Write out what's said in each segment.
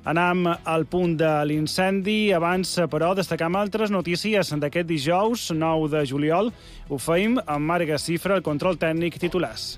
Anam al punt de l'incendi. Abans, però, destacam altres notícies d'aquest dijous, 9 de juliol. Ho feim amb Marga Cifra, el control tècnic, titulars.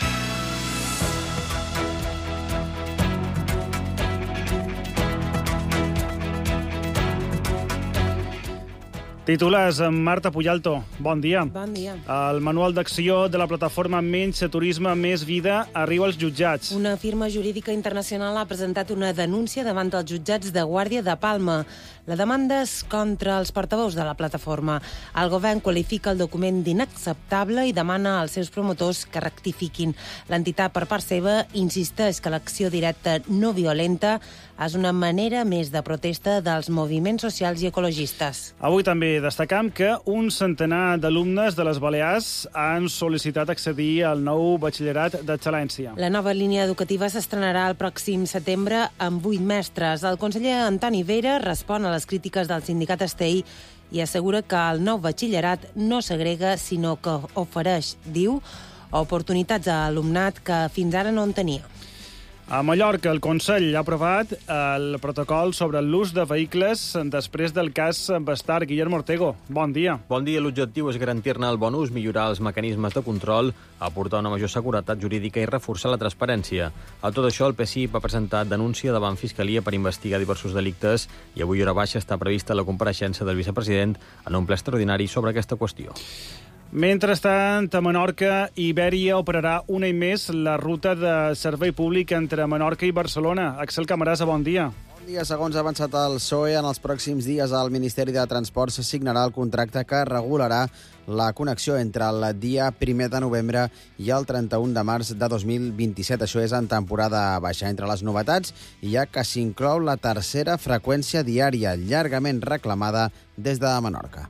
Titulars amb Marta Puyalto. Bon dia. Bon dia. El manual d'acció de la plataforma Menys Turisme, Més Vida arriba als jutjats. Una firma jurídica internacional ha presentat una denúncia davant dels jutjats de Guàrdia de Palma. La demanda és contra els portaveus de la plataforma. El govern qualifica el document d'inacceptable i demana als seus promotors que rectifiquin. L'entitat, per part seva, insisteix que l'acció directa no violenta és una manera més de protesta dels moviments socials i ecologistes. Avui també destacam que un centenar d'alumnes de les Balears han sol·licitat accedir al nou batxillerat d'excel·lència. La nova línia educativa s'estrenarà el pròxim setembre amb 8 mestres. El conseller Antoni Vera respon a les crítiques del sindicat Estei i assegura que el nou batxillerat no segrega, sinó que ofereix, diu, oportunitats a alumnat que fins ara no en tenia. A Mallorca, el Consell ha aprovat el protocol sobre l'ús de vehicles després del cas Bastar. Guillermo Ortego, bon dia. Bon dia. L'objectiu és garantir-ne el bon ús, millorar els mecanismes de control, aportar una major seguretat jurídica i reforçar la transparència. A tot això, el PSI va presentar denúncia davant Fiscalia per investigar diversos delictes i avui hora baixa està prevista la compareixença del vicepresident en un ple extraordinari sobre aquesta qüestió. Mentrestant, a Menorca, Iberia operarà un any més la ruta de servei públic entre Menorca i Barcelona. Axel Camarasa, bon dia. Bon dia. Segons ha avançat el PSOE, en els pròxims dies el Ministeri de Transports signarà el contracte que regularà la connexió entre el dia 1 de novembre i el 31 de març de 2027. Això és en temporada baixa. Entre les novetats hi ha que s'inclou la tercera freqüència diària, llargament reclamada des de Menorca.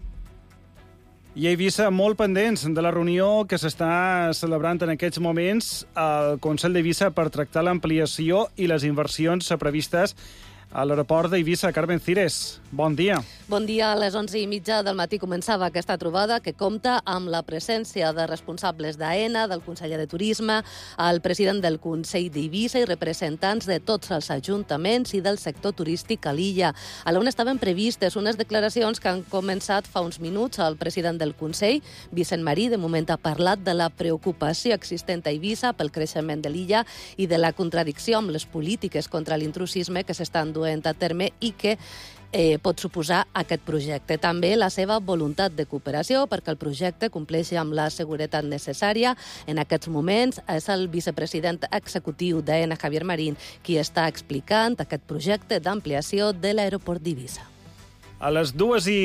I a Eivissa, molt pendents de la reunió que s'està celebrant en aquests moments al Consell d'Eivissa per tractar l'ampliació i les inversions previstes a l'aeroport d'Eivissa. Carmen Cires, bon dia. Bon dia. A les 11:30 del matí començava aquesta trobada que compta amb la presència de responsables d'AENA, del conseller de Turisme, el president del Consell d'Eivissa i representants de tots els ajuntaments i del sector turístic a l'illa. A l'on estaven previstes unes declaracions que han començat fa uns minuts. El president del Consell, Vicent Marí, de moment ha parlat de la preocupació existent a Eivissa pel creixement de l'illa i de la contradicció amb les polítiques contra l'intrusisme que s'estan duent a terme i que pot suposar aquest projecte. També la seva voluntat de cooperació perquè el projecte compleixi amb la seguretat necessària. En aquests moments és el vicepresident executiu d'AENA, Javier Marín, qui està explicant aquest projecte d'ampliació de l'aeroport d'Eivissa. A les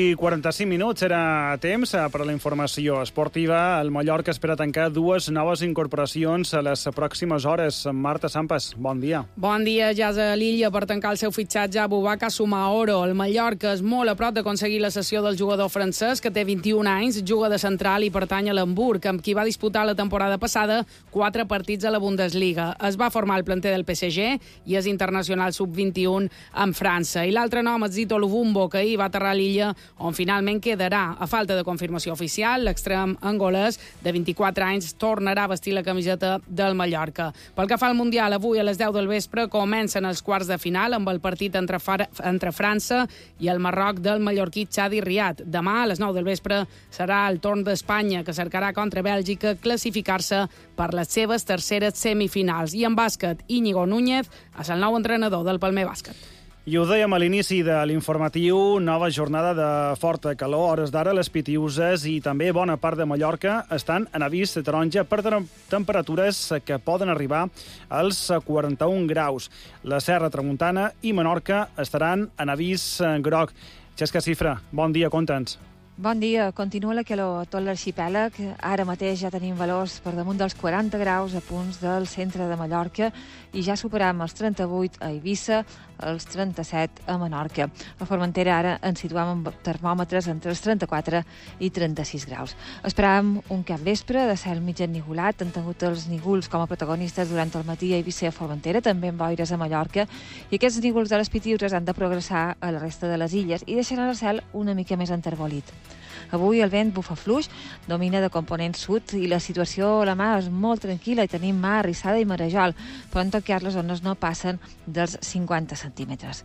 2:45 era temps per a la informació esportiva. El Mallorca espera tancar 2 noves incorporacions a les pròximes hores. Marta Sampas, bon dia. Bon dia. Ja és a l'illa per tancar el seu fitxatge a Boubacar Soumaoro. El Mallorca és molt a prop d'aconseguir la cessió del jugador francès, que té 21 anys, juga de central i pertany a l'Hamburg, amb qui va disputar la temporada passada 4 partits a la Bundesliga. Es va formar al planter del PSG i és internacional sub-21 en França. I l'altre nom és Zito Luvumbo, que ahir va aterrar a l'illa, on finalment quedarà. A falta de confirmació oficial, l'extrem angolès de 24 anys tornarà a vestir la camiseta del Mallorca. Pel que fa al Mundial, avui a les 10 del vespre comencen els quarts de final amb el partit entre França i el Marroc del mallorquí Chadi Riad. Demà, a les 9 del vespre, serà el torn d'Espanya, que cercarà contra Bèlgica classificar-se per les seves terceres semifinals. I en bàsquet, Íñigo Núñez és el nou entrenador del Palmer Bàsquet. I ho dèiem a l'inici de l'informatiu, nova jornada de forta calor. A hores d'ara, les Pitiüses i també bona part de Mallorca estan en avís taronja per temperatures que poden arribar als 41 graus. La Serra Tramuntana i Menorca estaran en avís groc. Xesca Cifra, bon dia, conta'ns. Bon dia. Continua la calor a tot l'arxipèlag. Ara mateix ja tenim valors per damunt dels 40 graus a punts del centre de Mallorca i ja superam els 38 a Eivissa, els 37 a Menorca. A Formentera ara ens situem amb termòmetres entre els 34 i 36 graus. Esperàvem un capvespre de cel mig ennigolat. Han tingut els nígols com a protagonistes durant el matí a Eivissa i a Formentera, també amb boires a Mallorca, i aquests nígols de les Pitiüses han de progressar a la resta de les illes i deixaran el cel una mica més enterbolit. Avui el vent bufa fluix, domina de component sud i la situació a la mar és molt tranquil·la i tenim mar, rissada i marejol, però en tot cas les ones no passen dels 50 centímetres.